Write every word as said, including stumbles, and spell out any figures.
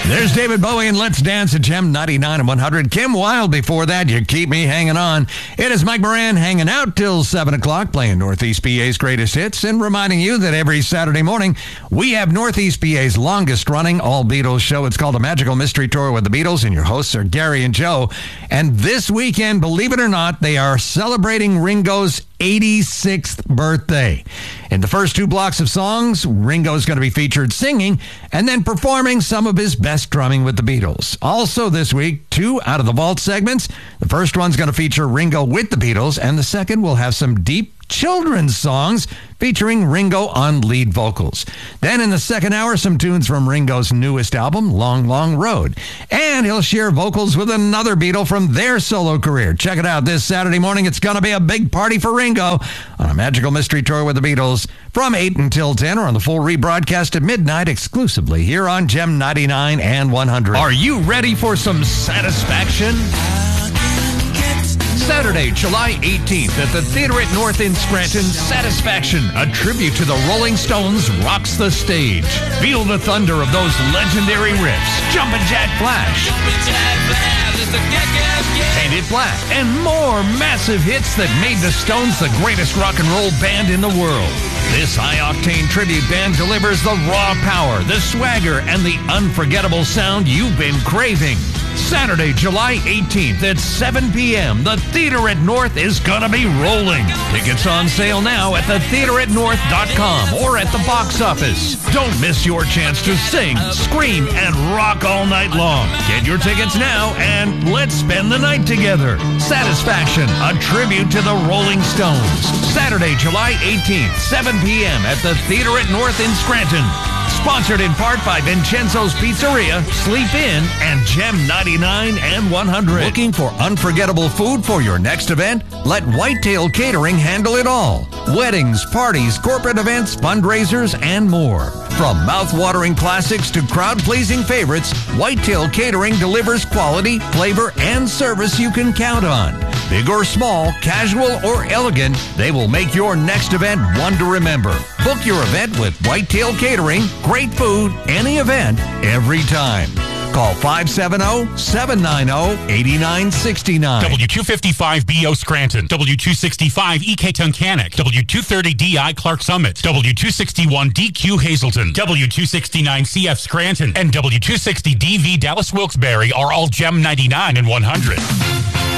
There's David Bowie and Let's Dance at Gem ninety-nine and one hundred. Kim Wilde before that. You keep me hanging on. It is Mike Moran hanging out till seven o'clock, playing Northeast P A's greatest hits and reminding you that every Saturday morning we have Northeast P A's longest running all Beatles show. It's called A Magical Mystery Tour with the Beatles, and your hosts are Gary and Joe. And this weekend, believe it or not, they are celebrating Ringo's eighty-sixth birthday. In the first two blocks of songs, Ringo is going to be featured singing and then performing some of his best drumming with the Beatles. Also this week, two out of the vault segments. The first one's going to feature Ringo with the Beatles, and the second will have some deep children's songs featuring Ringo on lead vocals. Then in the second hour, some tunes from Ringo's newest album, Long, Long Road. And he'll share vocals with another Beatle from their solo career. Check it out this Saturday morning. It's going to be a big party for Ringo on A Magical Mystery Tour with the Beatles from eight until ten, or on the full rebroadcast at midnight exclusively here on Gem ninety-nine and one hundred. Are you ready for some satisfaction? Saturday, July eighteenth at the Theater at North in Scranton, Satisfaction, a tribute to the Rolling Stones, rocks the stage. Feel the thunder of those legendary riffs, Jumpin' Jack Flash, Paint It Black, and more massive hits that made the Stones the greatest rock and roll band in the world. This high-octane tribute band delivers the raw power, the swagger, and the unforgettable sound you've been craving. Saturday, July eighteenth at seven p.m., the Theater at North is going to be rolling. Tickets on sale now at the theater at north dot com or at the box office. Don't miss your chance to sing, scream, and rock all night long. Get your tickets now and let's spend the night together. Satisfaction, a tribute to the Rolling Stones. Saturday, July eighteenth, seven p.m. at the Theater at North in Scranton. Sponsored in part by Vincenzo's Pizzeria, Sleep Inn, and Gem ninety-nine and one hundred. Looking for unforgettable food for your next event? Let Whitetail Catering handle it all. Weddings, parties, corporate events, fundraisers, and more. From mouth-watering classics to crowd-pleasing favorites, Whitetail Catering delivers quality, flavor, and service you can count on. Big or small, casual or elegant, they will make your next event one to remember. Book your event with Whitetail Catering. Great food, any event, every time. Call five seven zero, seven nine zero, eight nine six nine. W two fifty-five B O Scranton. W two sixty-five E K Tunkhannock. W two thirty D I Clark Summit. W two sixty-one D Q Hazleton. W two sixty-nine C F Scranton. And W two sixty D V Dallas Wilkes-Barre are all Gem ninety-nine and one hundred.